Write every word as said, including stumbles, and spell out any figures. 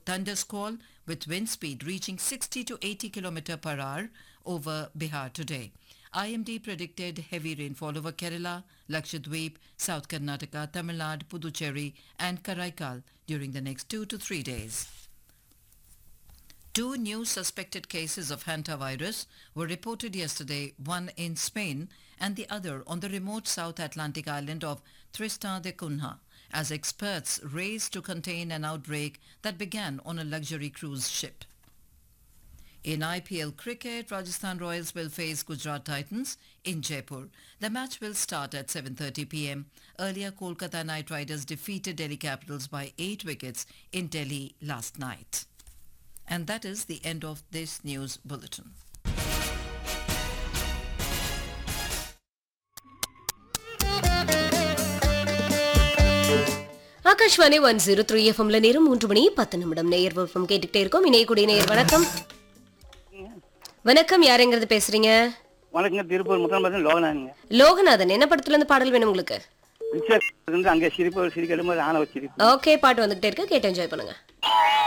thunder squall with wind speed reaching sixty to eighty kilometers per hour over Bihar today. I M D predicted heavy rainfall over Kerala, Lakshadweep, South Karnataka, Tamil Nadu, Puducherry and Karaikal during the next two to three days. Two new suspected cases of hantavirus were reported yesterday, one in Spain and the other on the remote South Atlantic island of Tristan da Cunha, as experts raced to contain an outbreak that began on a luxury cruise ship. In I P L cricket, Rajasthan Royals will face Gujarat Titans in Jaipur. The match will start at seven thirty p m. Earlier, Kolkata Knight Riders defeated Delhi Capitals by eight wickets in Delhi last night. And that is the end of this news bulletin. Akashvani one zero three எஃப்எம்ல நேரம் மூன்று மணி பத்து நிமிடம் நேயர் விருப்பம் கேட்டுக்கிட்டே இருக்கோம். இணையக்கூடிய நேயர் வணக்கம். வணக்கம், யாருங்கிறது பேசுறீங்க? வணக்கம், திருப்பூர் முத்தரம்பரம் லோகநாதன். லோகநாதன், என்ன படத்துல இருந்து பாடல் வேணும் உங்களுக்கு? அங்கே சிரிப்பு சிரிக்கலும் ஆன வச்சிருப்போம். ஓகே, பாட்டு வந்துகிட்டே இருக்கு, கேட்டு என்ஜாய் பண்ணுங்க.